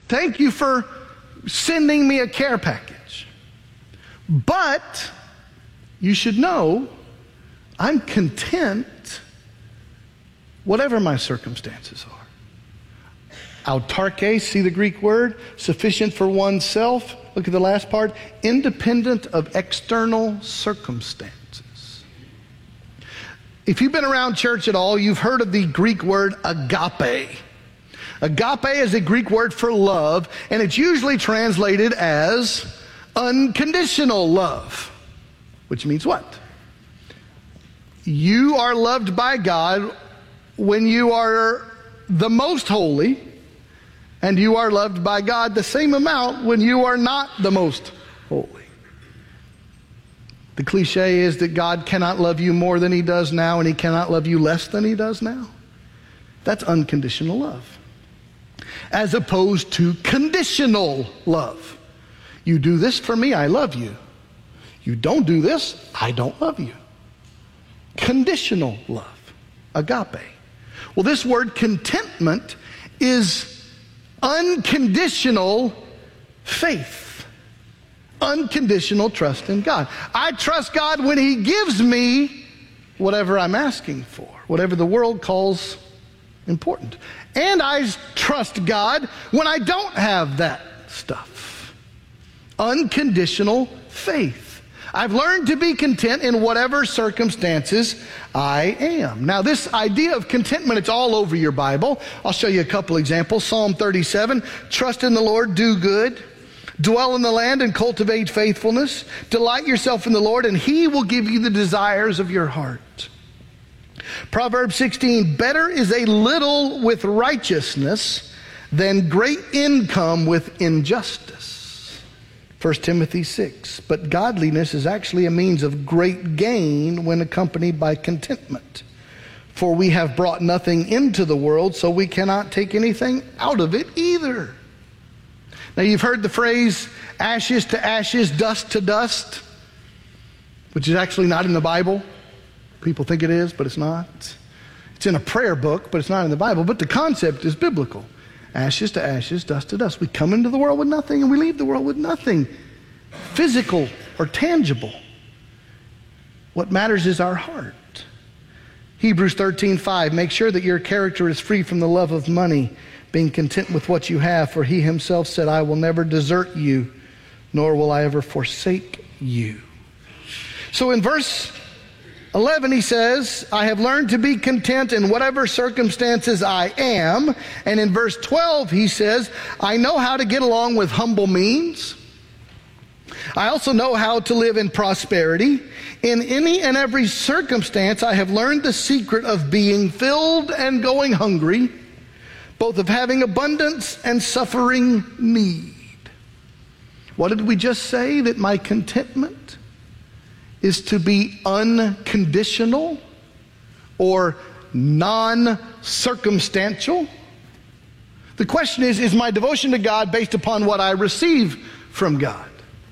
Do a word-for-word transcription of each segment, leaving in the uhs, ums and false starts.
Thank you for sending me a care package. But you should know I'm content whatever my circumstances are. Autarke, see the Greek word, sufficient for oneself. Look at the last part, independent of external circumstances. If you've been around church at all, you've heard of the Greek word agape. Agape is a Greek word for love, and it's usually translated as unconditional love, which means what? You are loved by God when you are the most holy, and you are loved by God the same amount when you are not the most holy. The cliche is that God cannot love you more than he does now, and he cannot love you less than he does now. That's unconditional love. As opposed to conditional love. You do this for me, I love you. You don't do this, I don't love you. Conditional love, agape. Well, this word contentment is unconditional faith. Unconditional trust in God. I trust God when he gives me whatever I'm asking for, whatever the world calls important. And I trust God when I don't have that stuff. Unconditional faith. I've learned to be content in whatever circumstances I am. Now, this idea of contentment, it's all over your Bible. I'll show you a couple examples. Psalm thirty-seven, trust in the Lord, do good. Dwell in the land and cultivate faithfulness. Delight yourself in the Lord, and he will give you the desires of your heart. Proverbs sixteen, better is a little with righteousness than great income with injustice. First Timothy six, but godliness is actually a means of great gain when accompanied by contentment. For we have brought nothing into the world, so we cannot take anything out of it either. Now you've heard the phrase, ashes to ashes, dust to dust, which is actually not in the Bible. People think it is, but it's not. It's in a prayer book, but it's not in the Bible. But the concept is biblical. Ashes to ashes, dust to dust. We come into the world with nothing and we leave the world with nothing physical or tangible. What matters is our heart. Hebrews thirteen five, make sure that your character is free from the love of money, being content with what you have, for he himself said, I will never desert you, nor will I ever forsake you. So in verse eleven, he says, I have learned to be content in whatever circumstances I am. And in verse twelve, he says, I know how to get along with humble means. I also know how to live in prosperity. In any and every circumstance, I have learned the secret of being filled and going hungry, both of having abundance and suffering need. What did we just say? That my contentment is to be unconditional or non-circumstantial. The question is, is my devotion to God based upon what I receive from God?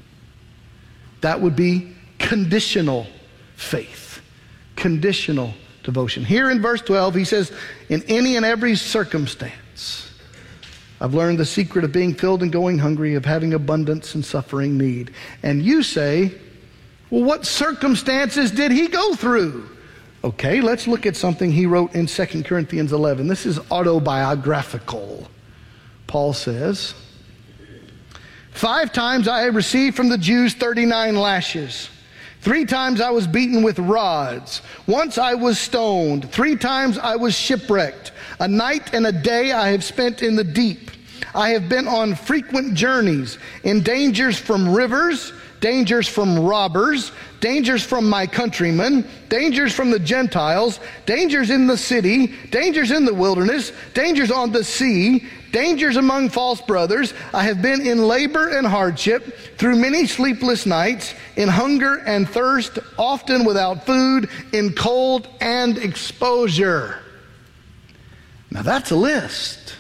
That would be conditional faith, conditional devotion. Here in verse twelve, he says, in any and every circumstance, I've learned the secret of being filled and going hungry, of having abundance and suffering need. And you say, well, what circumstances did he go through? Okay, let's look at something he wrote in Second Corinthians eleven. This is autobiographical. Paul says, five times I have received from the Jews thirty-nine lashes. Three times I was beaten with rods. Once I was stoned. Three times I was shipwrecked. A night and a day I have spent in the deep. I have been on frequent journeys, in dangers from rivers, dangers from robbers, dangers from my countrymen, dangers from the Gentiles, dangers in the city, dangers in the wilderness, dangers on the sea, dangers among false brothers. I have been in labor and hardship, through many sleepless nights, in hunger and thirst, often without food, in cold and exposure. Now that's a list.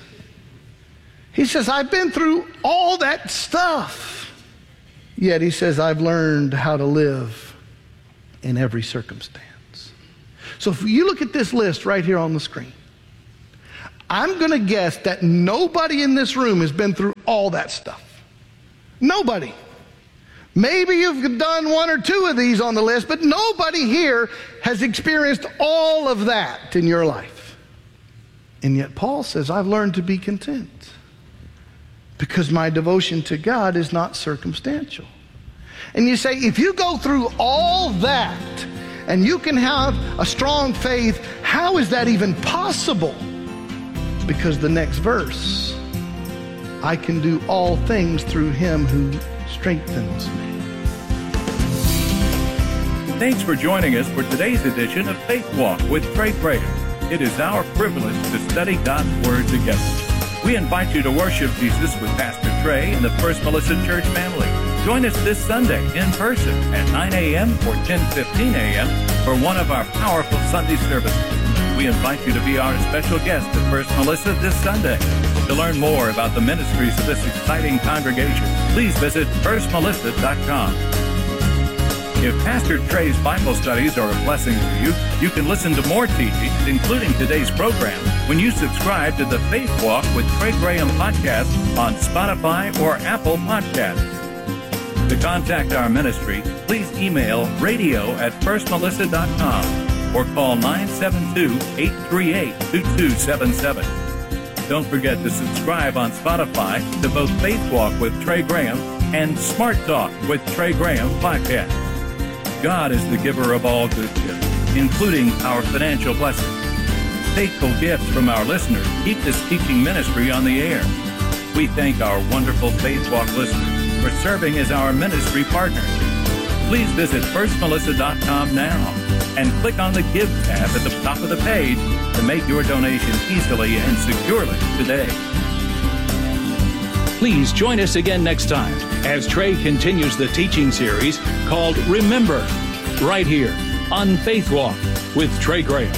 He says, I've been through all that stuff. Yet he says, I've learned how to live in every circumstance. So if you look at this list right here on the screen, I'm going to guess that nobody in this room has been through all that stuff. Nobody. Maybe you've done one or two of these on the list, but nobody here has experienced all of that in your life. And yet Paul says, I've learned to be content because my devotion to God is not circumstantial. And you say, if you go through all that and you can have a strong faith, how is that even possible? Because the next verse, I can do all things through him who strengthens me. Thanks for joining us for today's edition of Faith Walk with Trey Graham. It is our privilege to study God's Word together. We invite you to worship Jesus with Pastor Trey and the First Melissa Church family. Join us this Sunday in person at nine a.m. or ten fifteen a.m. for one of our powerful Sunday services. We invite you to be our special guest at First Melissa this Sunday. To learn more about the ministries of this exciting congregation, please visit first melissa dot com. If Pastor Trey's Bible studies are a blessing to you, you can listen to more teachings, including today's program, when you subscribe to the Faith Walk with Trey Graham podcast on Spotify or Apple Podcasts. To contact our ministry, please email radio at first melissa dot com or call nine seven two, eight three eight, two two seven seven. Don't forget to subscribe on Spotify to both Faith Walk with Trey Graham and Smart Talk with Trey Graham podcast. God is the giver of all good gifts, including our financial blessings. Faithful gifts from our listeners keep this teaching ministry on the air. We thank our wonderful Faith Walk listeners for serving as our ministry partners. Please visit first melissa dot com now and click on the Give tab at the top of the page to make your donation easily and securely today. Please join us again next time as Trey continues the teaching series called Remember, right here on Faith Walk with Trey Graham.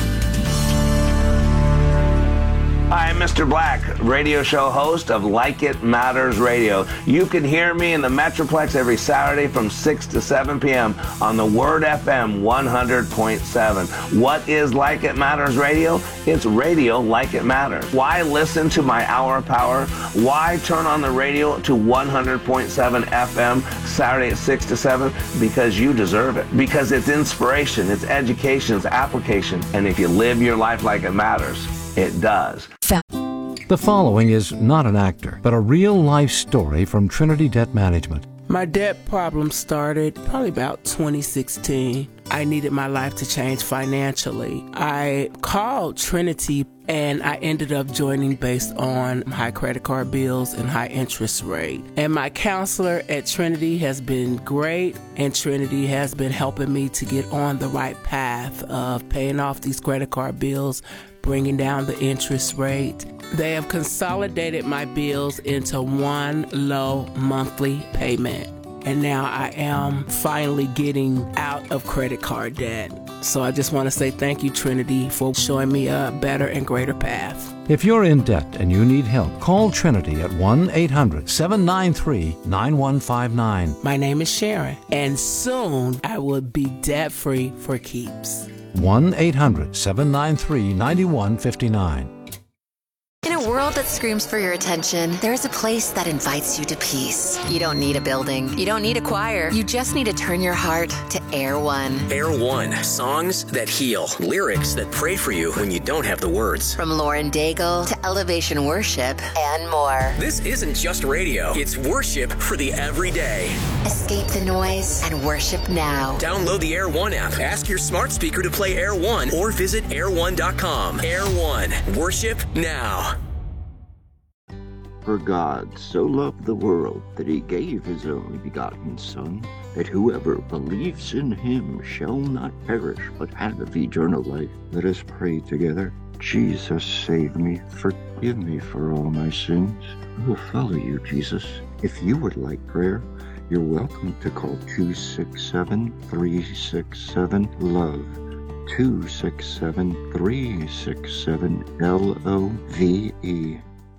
Hi, I'm Mister Black, radio show host of Like It Matters Radio. You can hear me in the Metroplex every Saturday from six to seven p.m. on the Word F M one hundred point seven. What is Like It Matters Radio? It's radio like it matters. Why listen to my hour of power? Why turn on the radio to one hundred point seven F M Saturday at six to seven? Because you deserve it. Because it's inspiration, it's education, it's application. And if you live your life like it matters, it does. The following is not an actor, but a real-life story from Trinity Debt Management. My debt problem started probably about twenty sixteen. I needed my life to change financially. I called Trinity and I ended up joining based on high credit card bills and high interest rate. And my counselor at Trinity has been great, and Trinity has been helping me to get on the right path of paying off these credit card bills, bringing down the interest rate. They have consolidated my bills into one low monthly payment. And now I am finally getting out of credit card debt. So I just want to say thank you, Trinity, for showing me a better and greater path. If you're in debt and you need help, call Trinity at one eight hundred, seven nine three, nine one five nine. My name is Sharon, and soon I will be debt-free for keeps. one eight hundred, seven nine three, nine one five nine. In a world that screams for your attention, there is a place that invites you to peace. You don't need a building. You don't need a choir. You just need to turn your heart to Air One. Air One, songs that heal, lyrics that pray for you when you don't have the words. From Lauren Daigle to Elevation Worship and more. This isn't just radio. It's worship for the everyday. Escape the noise and worship now. Download the Air One app. Ask your smart speaker to play Air One or visit air one dot com. Air One, worship now. For God so loved the world that he gave his only begotten Son, that whoever believes in him shall not perish, but have eternal life. Let us pray together. Jesus, save me. Forgive me for all my sins. I will follow you, Jesus. If you would like prayer, you're welcome to call two six seven, three six seven, LOVE. two six seven, three six seven, L O V E.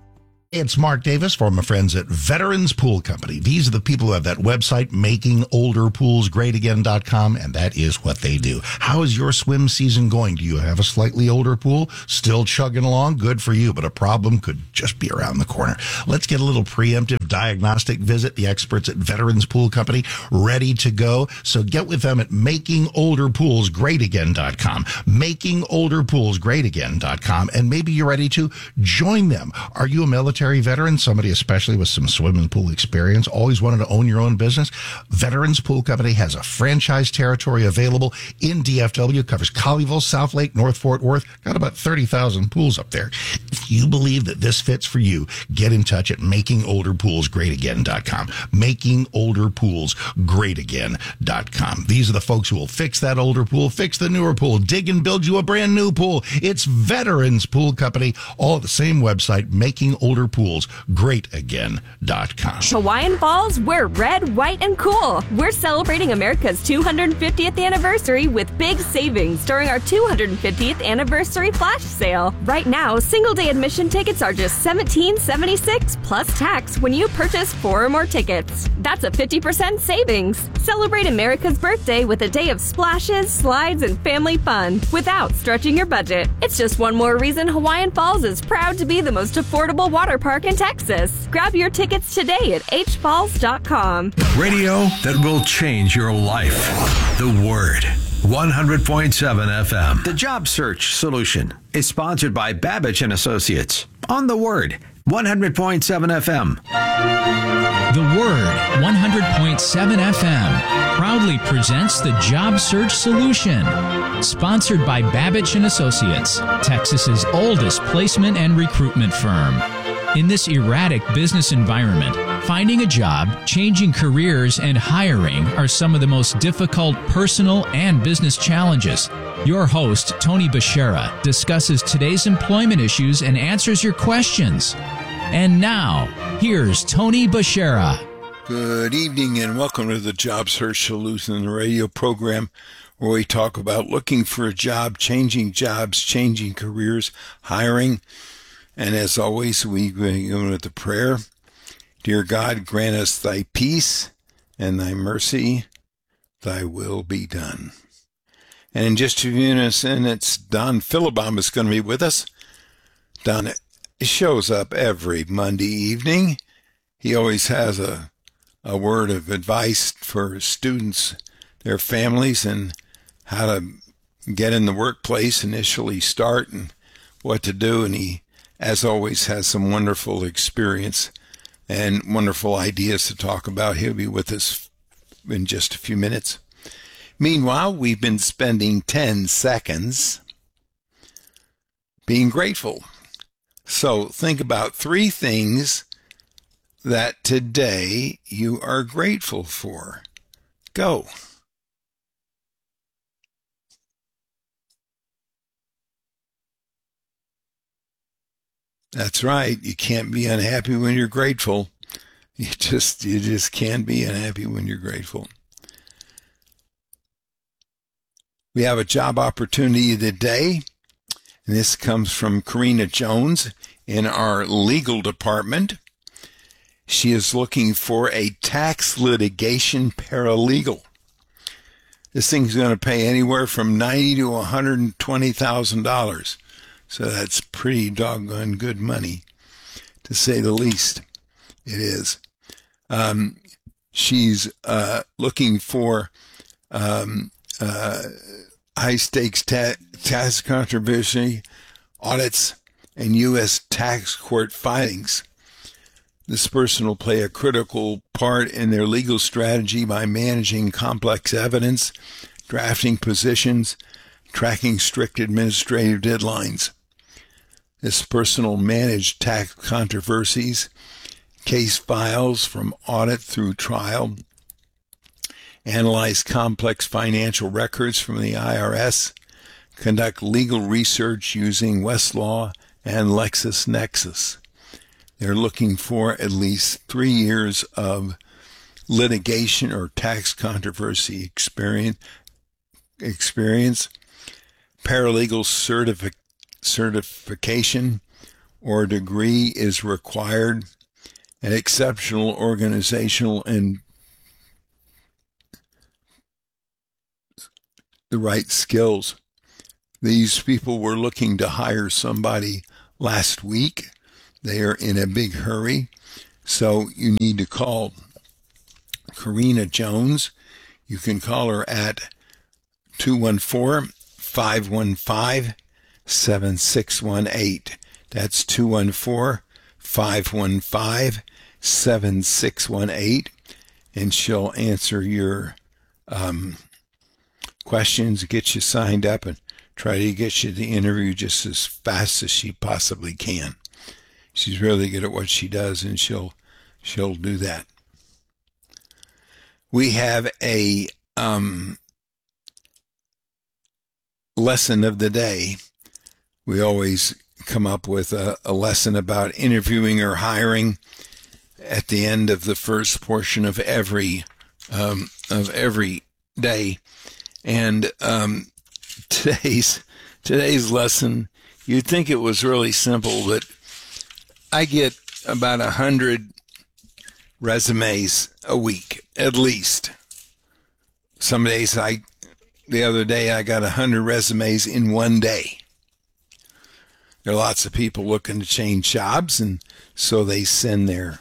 It's Mark Davis from my friends at Veterans Pool Company. These are the people who have that website, making older pools great again dot com, and that is what they do. How is your swim season going? Do you have a slightly older pool? Still chugging along? Good for you, but a problem could just be around the corner. Let's get a little preemptive diagnostic visit. The experts at Veterans Pool Company ready to go. So get with them at making older pools great again dot com, making older pools great again dot com, and maybe you're ready to join them. Are you a military veteran, somebody especially with some swimming pool experience, always wanted to own your own business? Veterans Pool Company has a franchise territory available in D F W, covers Colleyville, South Lake, North Fort Worth, got about thirty thousand pools up there. If you believe that this fits for you, get in touch at making older pools great again dot com, making older pools great again dot com. These are the folks who will fix that older pool, fix the newer pool, dig and build you a brand new pool. It's Veterans Pool Company, all at the same website, making older pools great again dot com. Hawaiian Falls, we're red, white, and cool. We're celebrating America's two hundred fiftieth anniversary with big savings during our two hundred fiftieth anniversary flash sale. Right now, single-day admission tickets are just seventeen seventy-six plus tax when you purchase four or more tickets. That's a fifty percent savings. Celebrate America's birthday with a day of splashes, slides, and family fun without stretching your budget. It's just one more reason Hawaiian Falls is proud to be the most affordable water park in Texas. Grab your tickets today at h falls dot com. Radio that will change your life. The Word. one hundred point seven F M. The Job Search Solution is sponsored by Babbage and Associates on The Word. one hundred point seven F M. The Word, one hundred point seven F M, proudly presents the Job Search Solution, sponsored by Babbage and Associates, Texas's oldest placement and recruitment firm. In this erratic business environment, finding a job, changing careers, and hiring are some of the most difficult personal and business challenges. Your host, Tony Bashara, discusses today's employment issues and answers your questions. And now, here's Tony Bashara. Good evening and welcome to the Job Search Solution radio program, where we talk about looking for a job, changing jobs, changing careers, hiring. And as always, we go with the prayer. Dear God, grant us thy peace and thy mercy, thy will be done. And in just a few minutes, and it's Don Philibom is going to be with us. Don shows up every Monday evening. He always has a, a word of advice for students, their families, and how to get in the workplace, initially start, and what to do. And he, as always, has some wonderful experience and wonderful ideas to talk about. He'll be with us in just a few minutes. Meanwhile, we've been spending ten seconds being grateful. So think about three things that today you are grateful for. Go. That's right. You can't be unhappy when you're grateful. You just you just can't be unhappy when you're grateful. We have a job opportunity today, and this comes from Karina Jones in our legal department. She is looking for a tax litigation paralegal. This thing's going to pay anywhere from ninety thousand dollars to one hundred twenty thousand dollars. So that's pretty doggone good money, to say the least. It is. Um, she's uh, looking for um, uh, high-stakes ta- tax controversy, audits, and U S tax court filings. This person will play a critical part in their legal strategy by managing complex evidence, drafting positions, tracking strict administrative deadlines. This person will manage tax controversies, case files from audit through trial, analyze complex financial records from the I R S, conduct legal research using Westlaw and LexisNexis. They're looking for at least three years of litigation or tax controversy experience, experience paralegal certific, certification, or degree is required, and exceptional organizational and the right skills. These people were looking to hire somebody last week. They are in a big hurry. So you need to call Karina Jones. You can call her at two one four, five one five, seven six one eight. That's two one four, five one five, seven six one eight. And she'll answer your um, questions, get you signed up, and try to get you the interview just as fast as she possibly can. She's really good at what she does, and she'll she'll do that. We have a um, lesson of the day. We always come up with a, a lesson about interviewing or hiring at the end of the first portion of every um, of every day. And um, today's today's lesson, you'd think it was really simple, but I get about a hundred resumes a week, at least. Some days, I, the other day, I got a hundred resumes in one day. There are lots of people looking to change jobs, and so they send their.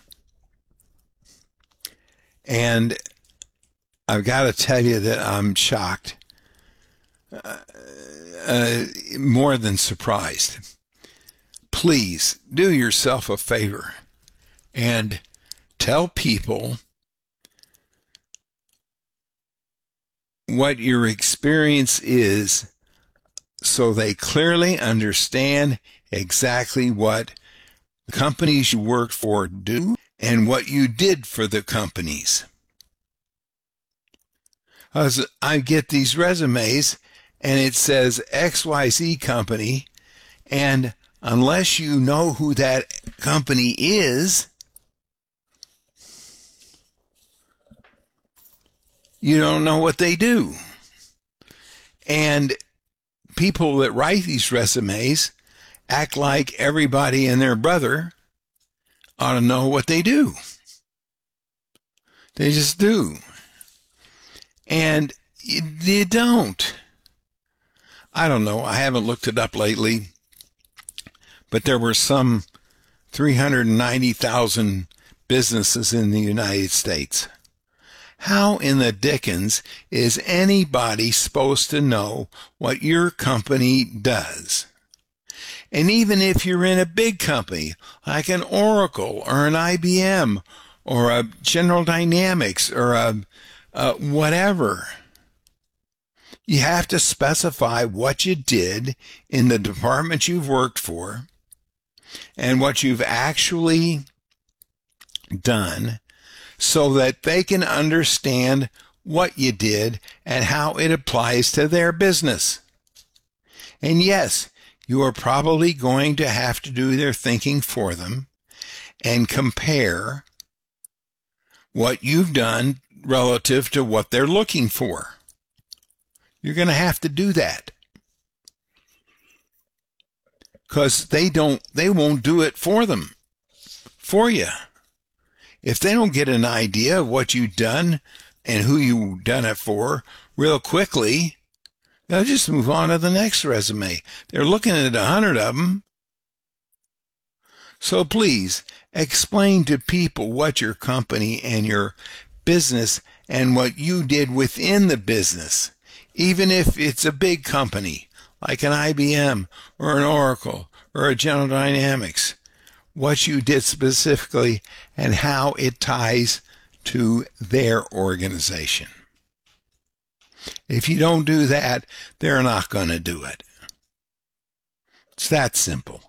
And I've got to tell you that I'm shocked, uh, uh, more than surprised. Please do yourself a favor and tell people what your experience is so they clearly understand exactly what the companies you work for do and what you did for the companies. As I get these resumes and it says X Y Z company, and unless you know who that company is, you don't know what they do. And people that write these resumes act like everybody and their brother ought to know what they do. They just do. And you, you don't. I don't know. I haven't looked it up lately. But there were some three hundred ninety thousand businesses in the United States. How in the dickens is anybody supposed to know what your company does? And even if you're in a big company, like an Oracle or an I B M or a General Dynamics or a, a whatever, you have to specify what you did in the department you've worked for and what you've actually done so that they can understand what you did and how it applies to their business. And yes, you are probably going to have to do their thinking for them and compare what you've done relative to what they're looking for. You're going to have to do that. Because they don't, they won't do it for them, for you. If they don't get an idea of what you've done and who you've done it for real quickly, they'll just move on to the next resume. They're looking at a hundred of them. So please explain to people what your company and your business and what you did within the business, even if it's a big company like an I B M or an Oracle or a General Dynamics, what you did specifically and how it ties to their organization. If you don't do that, they're not going to do it. It's that simple.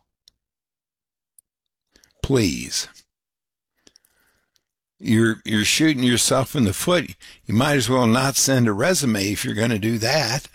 Please. You're you're shooting yourself in the foot. You might as well not send a resume if you're going to do that.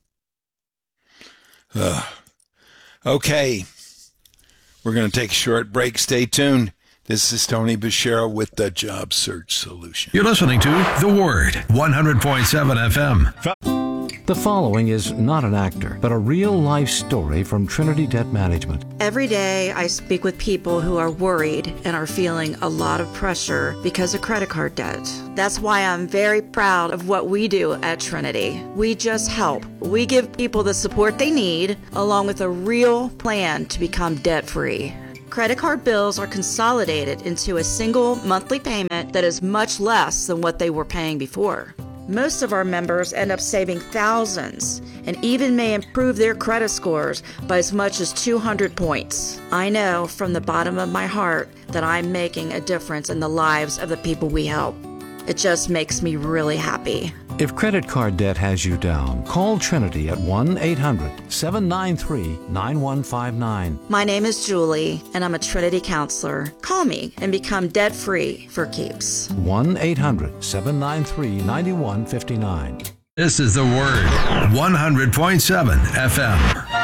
Uh, okay. We're going to take a short break. Stay tuned. This is Tony Bashero with the Job Search Solution. You're listening to The Word, one hundred point seven F M. The following is not an actor, but a real-life story from Trinity Debt Management. Every day I speak with people who are worried and are feeling a lot of pressure because of credit card debt. That's why I'm very proud of what we do at Trinity. We just help. We give people the support they need, along with a real plan to become debt-free. Credit card bills are consolidated into a single monthly payment that is much less than what they were paying before. Most of our members end up saving thousands and even may improve their credit scores by as much as two hundred points. I know from the bottom of my heart that I'm making a difference in the lives of the people we help. It just makes me really happy. If credit card debt has you down, call Trinity at one eight hundred seven nine three nine one five nine. My name is Julie, and I'm a Trinity counselor. Call me and become debt-free for keeps. one eight hundred seven nine three nine one five nine. This is The Word, one hundred point seven F M.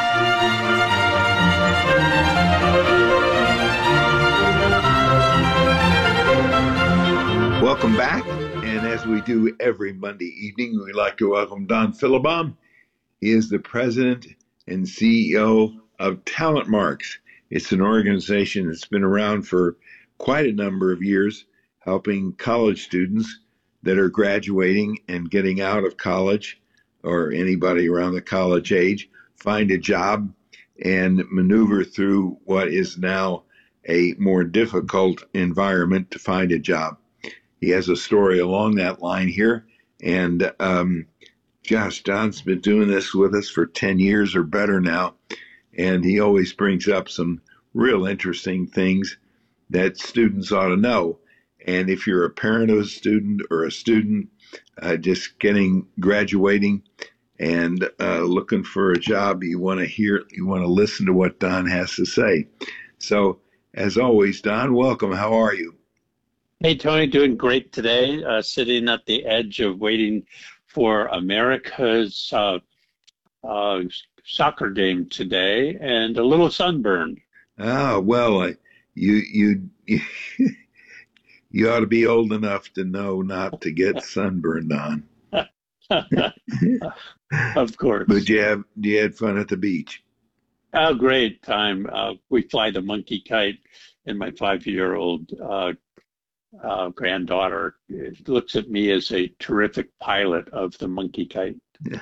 Welcome back. And as we do every Monday evening, we'd like to welcome Don Philibom. He is the president and C E O of Talent Marks. It's an organization that's been around for quite a number of years, helping college students that are graduating and getting out of college, or anybody around the college age, find a job and maneuver through what is now a more difficult environment to find a job. He has a story along that line here. And um, gosh, Don's been doing this with us for ten years or better now. And he always brings up some real interesting things that students ought to know. And if you're a parent of a student or a student uh, just getting, graduating and uh, looking for a job, you want to hear, you want to listen to what Don has to say. So as always, Don, welcome. How are you? Hey, Tony, doing great today, uh, sitting at the edge of waiting for America's uh, uh, soccer game today and a little sunburn. Ah, well, uh, you, you, you, you ought to be old enough to know not to get sunburned on. Of course. But you, have, you had fun at the beach. Oh, great time. Uh, we fly the monkey kite, and my five-year-old uh, Uh, granddaughter looks at me as a terrific pilot of the monkey kite.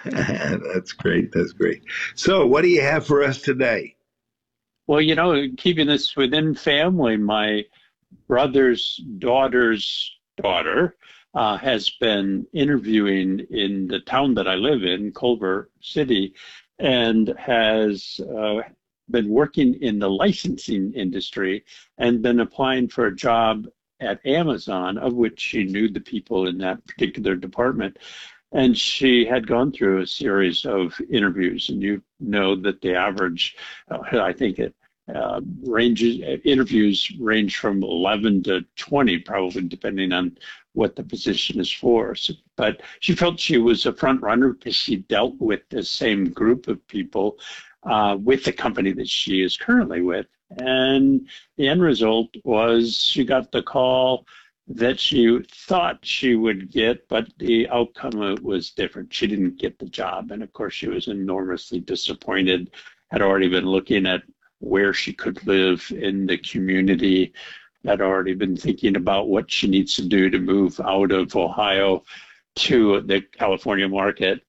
That's great. That's great. So what do you have for us today? Well, you know, keeping this within family, my brother's daughter's daughter uh, has been interviewing in the town that I live in, Culver City, and has uh, been working in the licensing industry and been applying for a job at Amazon, of which she knew the people in that particular department. And she had gone through a series of interviews, and you know that the average, uh, I think it uh, ranges, interviews range from eleven to twenty, probably depending on what the position is for. So, but she felt she was a front runner because she dealt with the same group of people uh, with the company that she is currently with. And the end result was she got the call that she thought she would get, but the outcome was different. She didn't get the job. And of course, she was enormously disappointed, had already been looking at where she could live in the community, had already been thinking about what she needs to do to move out of Ohio to the California market.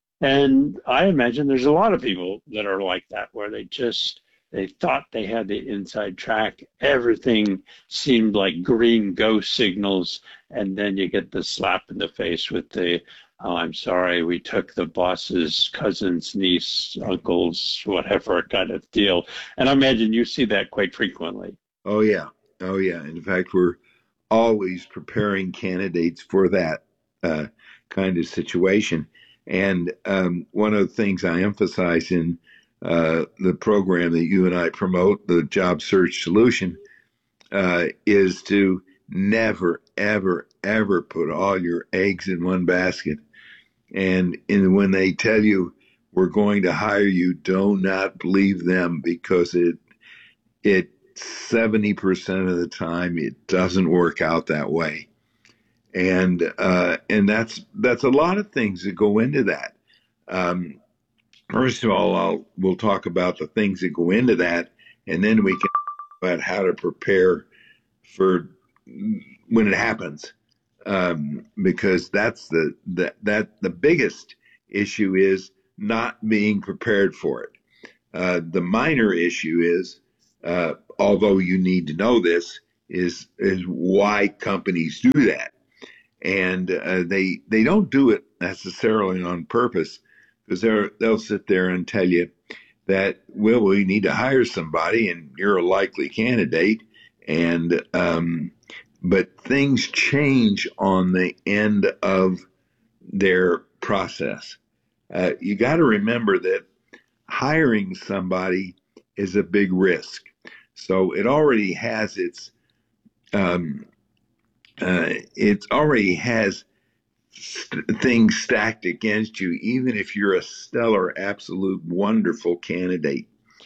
And I imagine there's a lot of people that are like that, where they just, they thought they had the inside track. Everything seemed like green go signals. And then you get the slap in the face with the, oh, I'm sorry, we took the boss's cousin's niece, uncle's, whatever kind of deal. And I imagine you see that quite frequently. Oh, yeah. Oh, yeah. In fact, we're always preparing candidates for that uh, kind of situation. And um, one of the things I emphasize in Uh, the program that you and I promote, the Job Search Solution, uh, is to never, ever, ever put all your eggs in one basket. And in, when they tell you we're going to hire you, do not believe them, because it it seventy percent of the time it doesn't work out that way. And uh, and that's that's a lot of things that go into that. Um, first of all, I'll, we'll talk about the things that go into that, and then we can talk about how to prepare for when it happens, um, because that's the, the that the biggest issue is not being prepared for it. Uh, the minor issue is, uh, although you need to know this, is is why companies do that, and uh, they they don't do it necessarily on purpose, because they're they'll sit there and tell you that, well, we need to hire somebody, and you're a likely candidate, and um, but things change on the end of their process. Uh, you got to remember that hiring somebody is a big risk. So it already has its, um, uh, it already has st- things stacked against you, even if you're a stellar, absolute, wonderful candidate.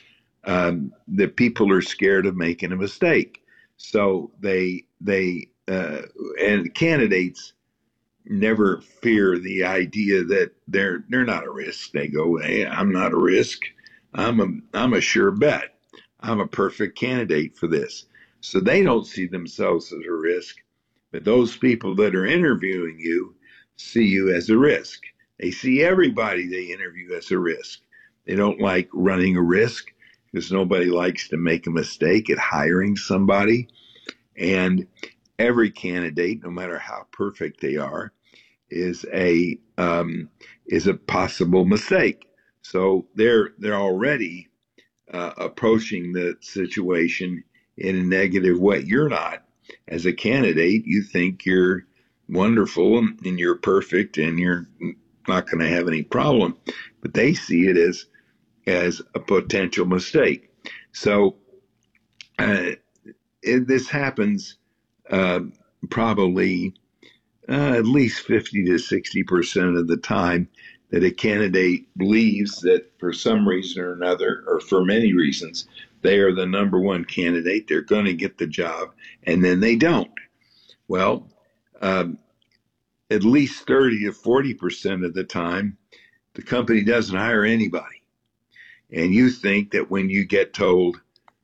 Um, the people are scared of making a mistake. So they, they, uh, and candidates never fear the idea that they're they're not a risk. They go, hey, I'm not a risk. I'm a I'm a sure bet. I'm a perfect candidate for this. So they don't see themselves as a risk, but those people that are interviewing you see you as a risk. They see everybody they interview as a risk. They don't like running a risk because nobody likes to make a mistake at hiring somebody. And every candidate, no matter how perfect they are, is a um, is a possible mistake. So they're they're already uh, approaching the situation in a negative way. You're not. As a candidate, you think you're wonderful and, and you're perfect and you're not going to have any problem, but they see it as as a potential mistake. So uh, it, this happens uh, probably. Uh, at least fifty to sixty percent of the time, that a candidate believes that for some reason or another, or for many reasons, they are the number one candidate, they're going to get the job, and then they don't. Well, um, at least thirty to forty percent of the time, the company doesn't hire anybody. And you think that when you get told,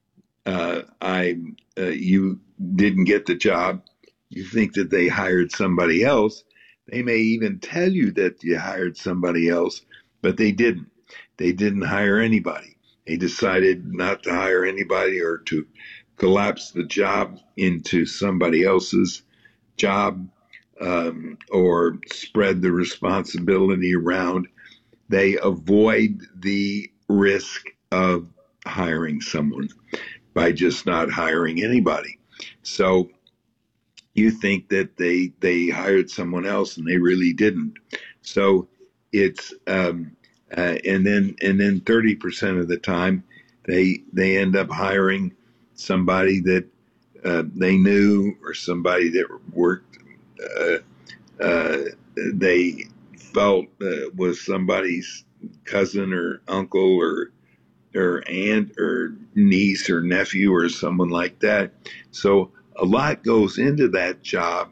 uh, I, uh, you didn't get the job, you think that they hired somebody else. They may even tell you that you hired somebody else, but they didn't. They didn't hire anybody. They decided not to hire anybody or to collapse the job into somebody else's job, um, or spread the responsibility around. They avoid the risk of hiring someone by just not hiring anybody. So you think that they they hired someone else and they really didn't. So it's um, uh, and then and then thirty percent of the time they they end up hiring somebody that uh, they knew, or somebody that worked uh, uh, they felt uh, was somebody's cousin or uncle or or aunt or niece or nephew or someone like that. So a lot goes into that job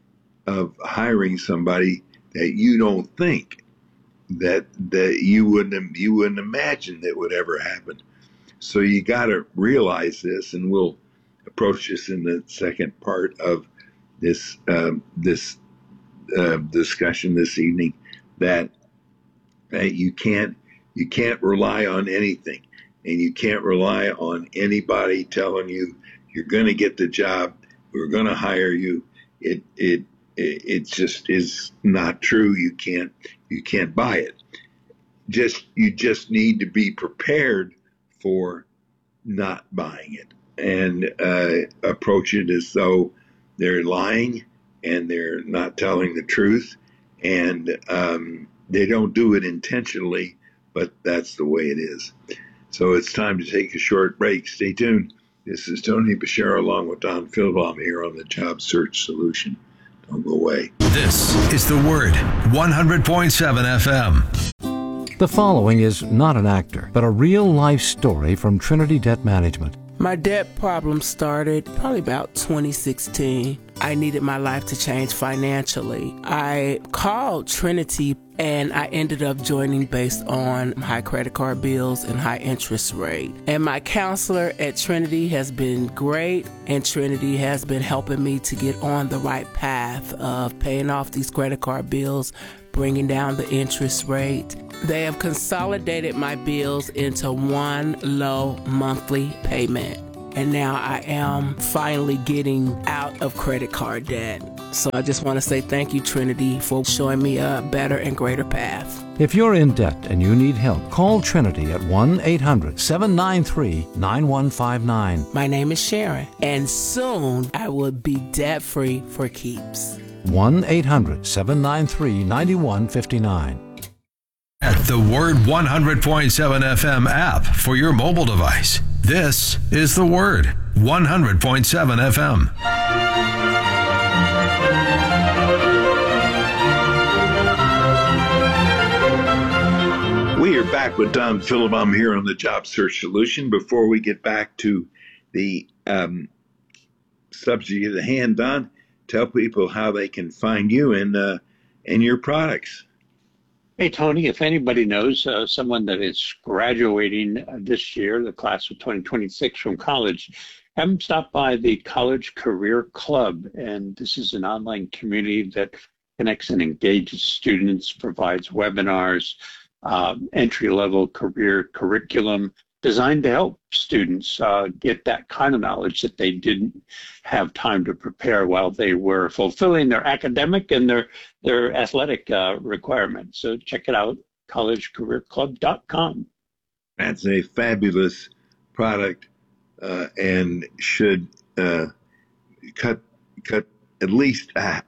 of hiring somebody that you don't think that that you wouldn't you wouldn't imagine that would ever happen. So you got to realize this, and we'll approach this in the second part of this uh, this uh, discussion this evening. That that you can't you can't rely on anything, and you can't rely on anybody telling you you're going to get the job, we're going to hire you. It it it just is not true. You can't you can't buy it. Just you just need to be prepared for not buying it, and uh, approach it as though they're lying and they're not telling the truth, and um, they don't do it intentionally, but that's the way it is. So it's time to take a short break. Stay tuned. This is Tony Bashir along with Don Philbaum here on the Job Search Solution. Don't go away. This is The Word, one hundred point seven F M. The following is not an actor, but a real-life story from Trinity Debt Management. My debt problem started probably about twenty sixteen. I needed my life to change financially. I called Trinity and I ended up joining based on high credit card bills and high interest rate. And my counselor at Trinity has been great, and Trinity has been helping me to get on the right path of paying off these credit card bills, bringing down the interest rate. They have consolidated my bills into one low monthly payment. And now I am finally getting out of credit card debt. So I just want to say thank you, Trinity, for showing me a better and greater path. If you're in debt and you need help, call Trinity at one eight hundred seven nine three nine one five nine. My name is Sharon, and soon I will be debt-free for keeps. one eight hundred seven nine three nine one five nine. At the Word one hundred point seven F M app for your mobile device. This is the Word one hundred point seven F M. We are back with Don Philibom here on the Job Search Solution. Before we get back to the um, subject at the hand, Don, tell people how they can find you and uh, and your products. Hey, Tony, if anybody knows uh, someone that is graduating uh, this year, the class of twenty twenty-six from college, have them stop by the College Career Club. And this is an online community that connects and engages students, provides webinars, uh, entry-level career curriculum designed to help students uh, get that kind of knowledge that they didn't have time to prepare while they were fulfilling their academic and their their athletic uh, requirements. So check it out, college career club dot com. That's a fabulous product uh, and should uh, cut cut at least uh,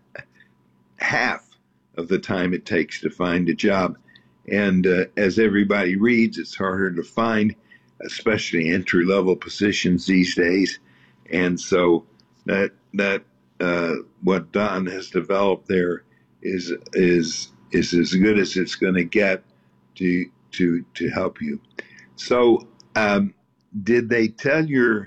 half of the time it takes to find a job. And uh, as everybody reads, it's harder to find, especially entry-level positions these days. And so that that uh, what Don has developed there is is is as good as it's going to get to to to help you. So um, did they tell your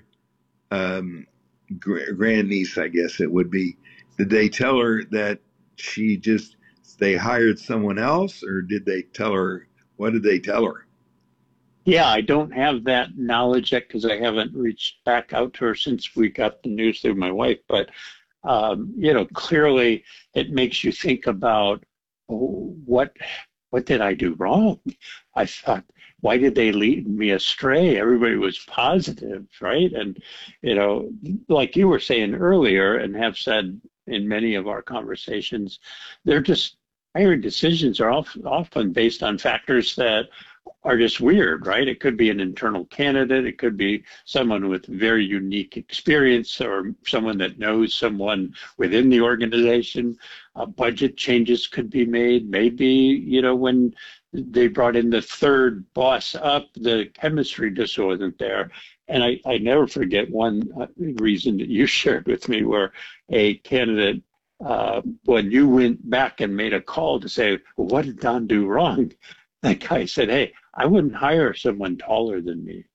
um, grandniece, I guess it would be, did they tell her that she just, they hired someone else, or did they tell her, what did they tell her? Yeah, I don't have that knowledge yet because I haven't reached back out to her since we got the news through my wife. But, um, you know, clearly it makes you think about, oh, what what did I do wrong? I thought, why did they lead me astray? Everybody was positive, right? And, you know, like you were saying earlier and have said in many of our conversations, they're just, hiring decisions are often based on factors that are just weird, right? It could be an internal candidate. It could be someone with very unique experience or someone that knows someone within the organization. Uh, budget changes could be made. Maybe, you know, when they brought in the third boss up, the chemistry just wasn't there. And I, I never forget one uh, reason that you shared with me where a candidate, uh, when you went back and made a call to say, well, what did Don do wrong? That guy said, hey, I wouldn't hire someone taller than me.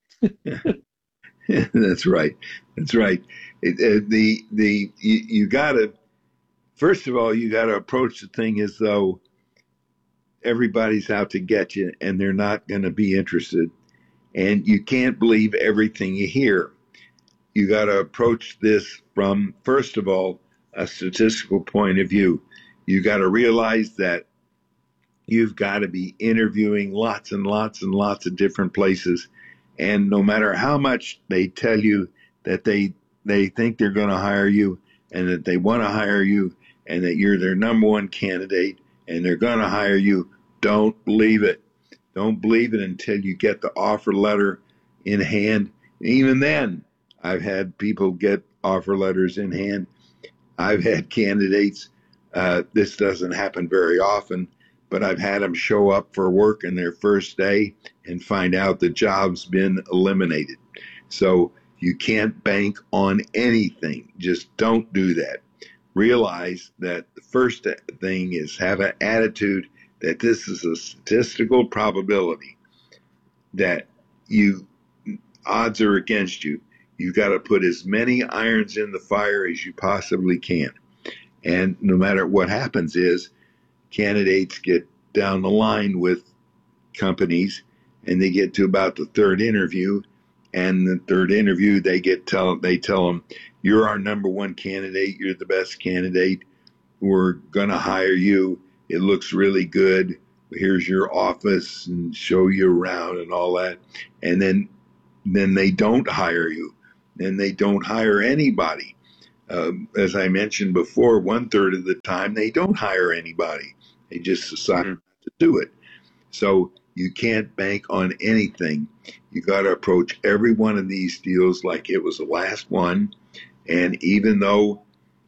That's right. That's right. It, uh, the the you, you got to, first of all, you got to approach the thing as though everybody's out to get you and they're not going to be interested. And you can't believe everything you hear. You got to approach this from, first of all, a statistical point of view. You got to realize that you've got to be interviewing lots and lots and lots of different places. And no matter how much they tell you that they they think they're going to hire you and that they want to hire you and that you're their number one candidate and they're going to hire you, don't believe it. Don't believe it until you get the offer letter in hand. Even then, I've had people get offer letters in hand. I've had candidates, uh, this doesn't happen very often, but I've had them show up for work in their first day and find out the job's been eliminated. So you can't bank on anything. Just don't do that. Realize that the first thing is have an attitude that this is a statistical probability, that you odds are against you. you got to put as many irons in the fire as you possibly can. And no matter what happens is candidates get down the line with companies and they get to about the third interview, and the third interview they get tell they tell them, you're our number one candidate, you're the best candidate, we're going to hire you, it looks really good, here's your office, and show you around and all that. And then then they don't hire you. Then they don't hire anybody. Um, as I mentioned before, one third of the time they don't hire anybody. They just decide not to do it. So you can't bank on anything. You got to approach every one of these deals like it was the last one. And even though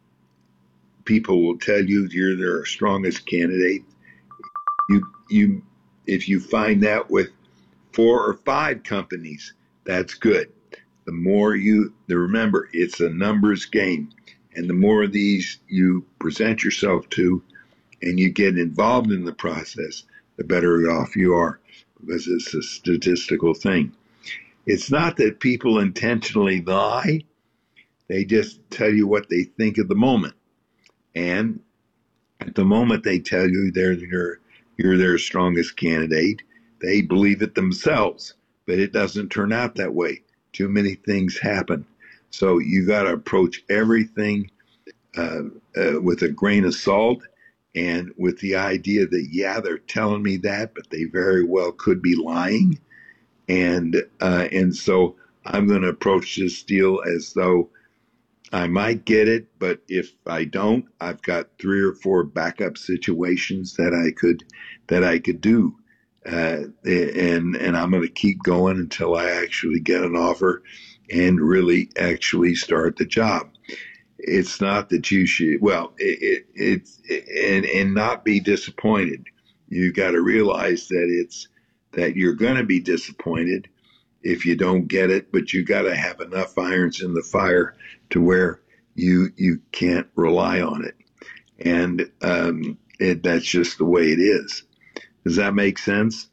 people will tell you you're their strongest candidate, you you if you find that with four or five companies, that's good. The more you, the remember, it's a numbers game. And the more of these you present yourself to and you get involved in the process, the better off you are, because it's a statistical thing. It's not that people intentionally lie. They just tell you what they think at the moment. And at the moment they tell you they're your, you're their strongest candidate, they believe it themselves, but it doesn't turn out that way. Too many things happen. So you got to approach everything uh, uh, with a grain of salt and with the idea that, yeah, they're telling me that, but they very well could be lying. And, uh, and so I'm going to approach this deal as though I might get it, but if I don't, I've got three or four backup situations that I could, that I could do. Uh, and and I'm going to keep going until I actually get an offer and really actually start the job. It's not that you should, well, it, it, it and and not be disappointed. You got to realize that it's that you're going to be disappointed if you don't get it, but you got to have enough irons in the fire to where you you can't rely on it, and um, it, that's just the way it is. Does that make sense?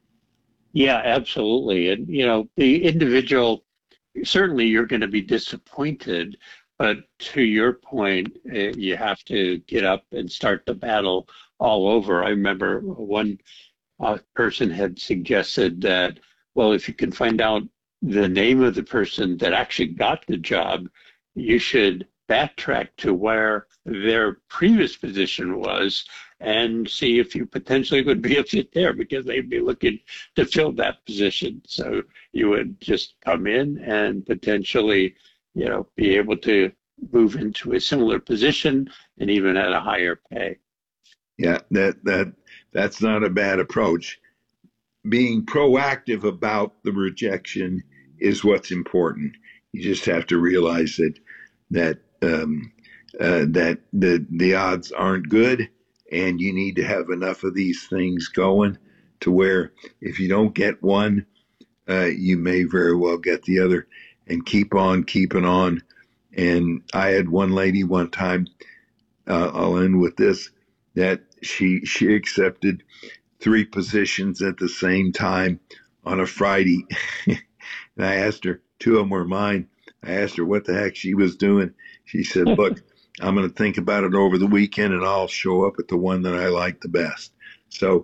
Yeah, absolutely. And, you know, the individual, certainly you're going to be disappointed, but to your point, uh, you have to get up and start the battle all over. I remember one uh, person had suggested that, well, if you can find out the name of the person that actually got the job, you should backtrack to where their previous position was and see if you potentially would be a fit there, because they'd be looking to fill that position. So you would just come in and potentially, you know, be able to move into a similar position and even at a higher pay. Yeah, that that that's not a bad approach. Being proactive about the rejection is what's important. You just have to realize that that um, uh, that the the odds aren't good. And you need to have enough of these things going to where if you don't get one, uh, you may very well get the other, and keep on keeping on. And I had one lady one time, uh, I'll end with this, that she she accepted three positions at the same time on a Friday. And I asked her, two of them were mine. I asked her what the heck she was doing. She said, look, I'm going to think about it over the weekend, and I'll show up at the one that I like the best. So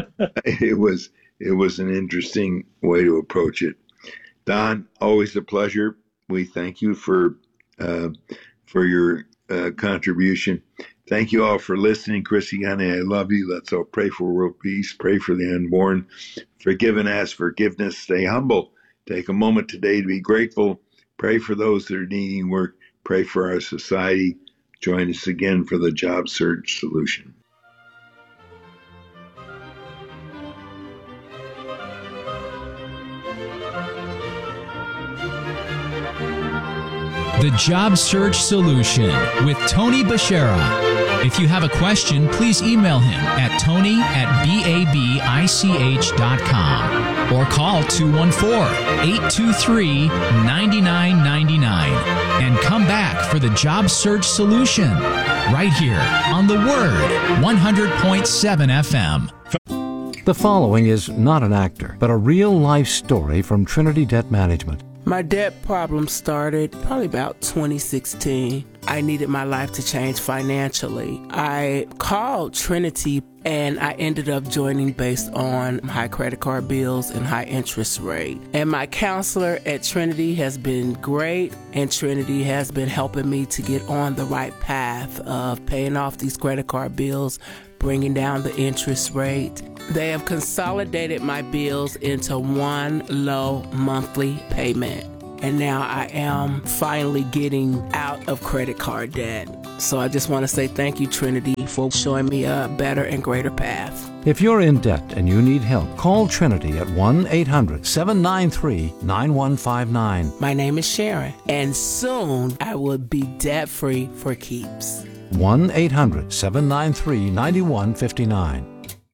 it was it was an interesting way to approach it. Don, always a pleasure. We thank you for uh, for your uh, contribution. Thank you all for listening. Christiane, I love you. Let's all pray for world peace. Pray for the unborn. Forgive and ask forgiveness. Stay humble. Take a moment today to be grateful. Pray for those that are needing work. Pray for our society. Join us again for the Job Search Solution. The Job Search Solution with Tony Bashara. If you have a question, please email him at tony at babich dot com or call two one four, eight two three, nine nine nine nine and come back for the Job Search Solution right here on The Word one hundred point seven F M. The following is not an actor, but a real-life story from Trinity Debt Management. My debt problem started probably about twenty sixteen. I needed my life to change financially. I called Trinity and I ended up joining based on high credit card bills and high interest rate. And my counselor at Trinity has been great, and Trinity has been helping me to get on the right path of paying off these credit card bills, bringing down the interest rate. They have consolidated my bills into one low monthly payment. And now I am finally getting out of credit card debt. So I just want to say thank you, Trinity, for showing me a better and greater path. If you're in debt and you need help, call Trinity at one eight hundred seven nine three nine one five nine. My name is Sharon, and soon I will be debt-free for keeps. one eight hundred seven nine three nine one five nine.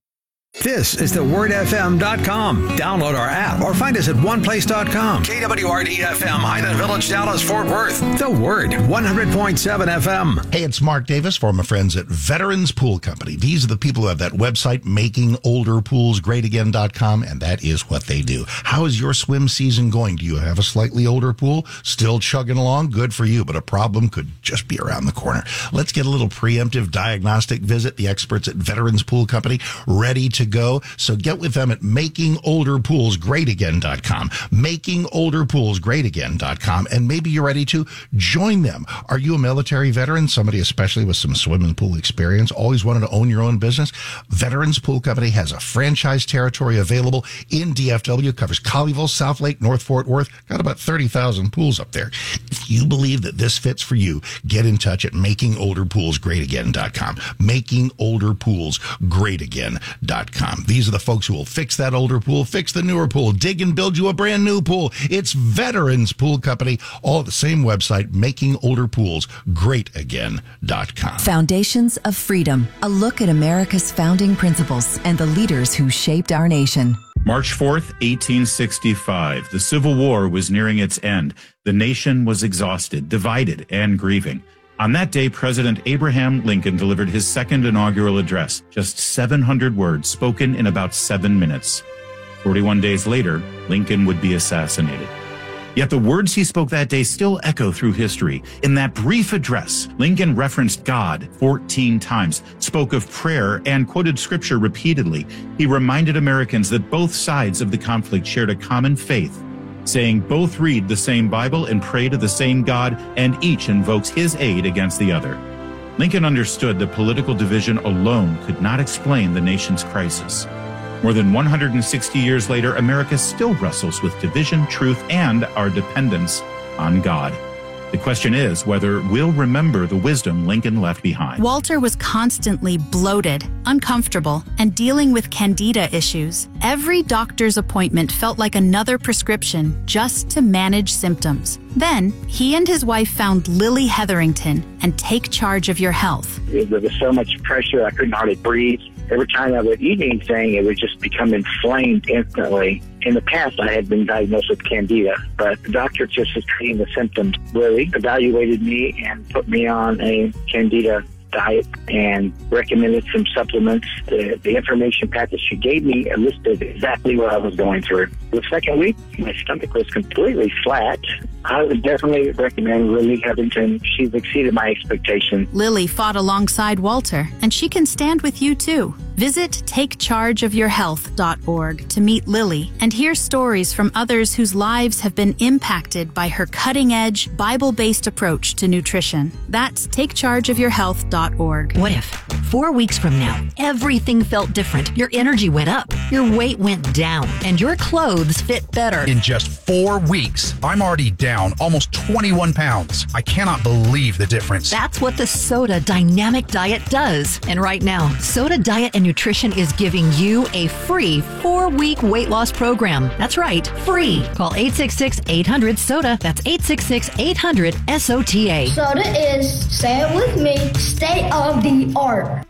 This is the word f m dot com. Download our app or find us at one place dot com. K W R D F M, Highland Village, Dallas, Fort Worth. The Word, one hundred point seven F M. Hey, it's Mark Davis for my friends at Veterans Pool Company. These are the people who have that website, making older pools great again dot com, and that is what they do. How is your swim season going? Do you have a slightly older pool? Still chugging along? Good for you, but a problem could just be around the corner. Let's get a little preemptive diagnostic visit. The experts at Veterans Pool Company ready to go. So get with them at making older pools great again dot com, making older pools great again dot com, and maybe you're ready to join them. Are you a military veteran, somebody especially with some swimming pool experience, always wanted to own your own business? Veterans Pool Company has a franchise territory available in D F W, covers Colleyville, South Lake, North Fort Worth, got about thirty thousand pools up there. If you believe that this fits for you, get in touch at making older pools great again dot com, making older pools great again dot com. These are the folks who will fix that older pool, fix the newer pool, dig and build you a brand new pool. It's Veterans Pool Company, all at the same website, making older pools great again dot com. Foundations of Freedom, a look at America's founding principles and the leaders who shaped our nation. March fourth, eighteen sixty-five. The Civil War was nearing its end. The nation was exhausted, divided, and grieving. On that day, President Abraham Lincoln delivered his second inaugural address, just seven hundred words spoken in about seven minutes. forty-one days later, Lincoln would be assassinated. Yet the words he spoke that day still echo through history. In that brief address, Lincoln referenced God fourteen times, spoke of prayer, and quoted scripture repeatedly. He reminded Americans that both sides of the conflict shared a common faith, saying both read the same Bible and pray to the same God, and each invokes his aid against the other. Lincoln understood that political division alone could not explain the nation's crisis. More than one hundred sixty years later, America still wrestles with division, truth, and our dependence on God. The question is whether we'll remember the wisdom Lincoln left behind. Walter was constantly bloated, uncomfortable, and dealing with candida issues. Every doctor's appointment felt like another prescription just to manage symptoms. Then, he and his wife found Lily Hetherington and Take Charge of Your Health. There was so much pressure, I couldn't hardly breathe. Every time I would eat anything, it would just become inflamed instantly. In the past, I had been diagnosed with candida, but the doctor just was treating the symptoms. Lily evaluated me and put me on a candida diet and recommended some supplements. The, the information package she gave me listed exactly what I was going through. The second week, my stomach was completely flat. I would definitely recommend Lily Hetherington. She's exceeded my expectations. Lily fought alongside Walter, and she can stand with you too. Visit take charge of your health dot org to meet Lily and hear stories from others whose lives have been impacted by her cutting-edge, Bible-based approach to nutrition. That's take charge of your health dot org. What if, four weeks from now, everything felt different? Your energy went up, your weight went down, and your clothes fit better. In just four weeks, I'm already down almost twenty-one pounds. I cannot believe the difference. That's what the Soda Dynamic Diet does. And right now, Soda Diet and Nutrition is giving you a free four-week weight loss program. That's right, free. Call eight six six, eight hundred, SODA. That's eight six six, eight hundred, S O T A. Soda is, say it with me, state of the art.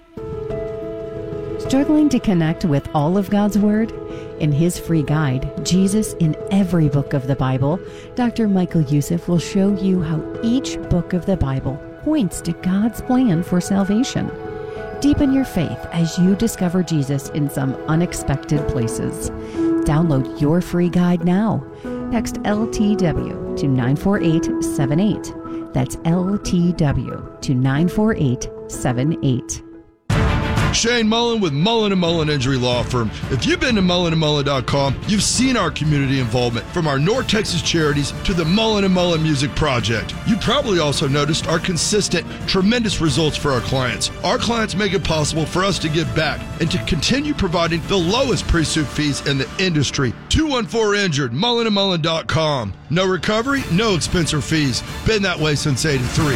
Struggling to connect with all of God's Word? In his free guide, Jesus in Every Book of the Bible, Doctor Michael Youssef will show you how each book of the Bible points to God's plan for salvation. Deepen your faith as you discover Jesus in some unexpected places. Download your free guide now. Text L T W to nine four eight seven eight. That's L T W to nine four eight seven eight. Shane Mullen with Mullen and Mullen Injury Law Firm. If you've been to mullen and mullen dot com, you've seen our community involvement from our North Texas charities to the Mullen and Mullen Music Project. You probably also noticed our consistent, tremendous results for our clients. Our clients make it possible for us to give back and to continue providing the lowest pre-suit fees in the industry. two one four injured, mullen and mullen dot com. No recovery, no expense or fees. Been that way since eighty-three.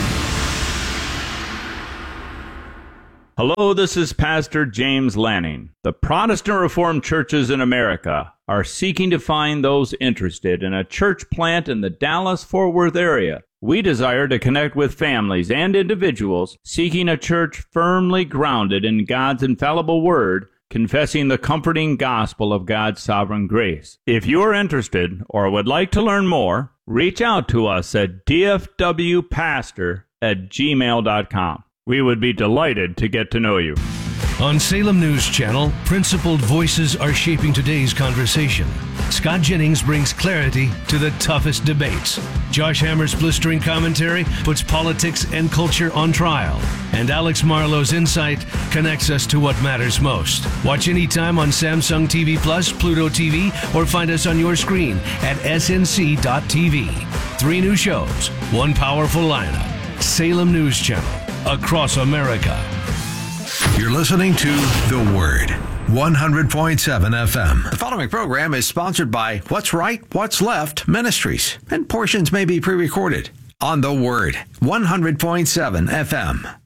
Hello, this is Pastor James Lanning. The Protestant Reformed churches in America are seeking to find those interested in a church plant in the Dallas-Fort Worth area. We desire to connect with families and individuals seeking a church firmly grounded in God's infallible word, confessing the comforting gospel of God's sovereign grace. If you are interested or would like to learn more, reach out to us at d f w pastor at gmail dot com. We would be delighted to get to know you. On Salem News Channel, principled voices are shaping today's conversation. Scott Jennings brings clarity to the toughest debates. Josh Hammer's blistering commentary puts politics and culture on trial. And Alex Marlowe's insight connects us to what matters most. Watch anytime on Samsung T V Plus, Pluto T V, or find us on your screen at s n c dot t v. Three new shows, one powerful lineup. Salem News Channel, across America. You're listening to The Word, one hundred point seven F M. The following program is sponsored by What's Right, What's Left Ministries, and portions may be pre-recorded on The Word, one hundred point seven F M.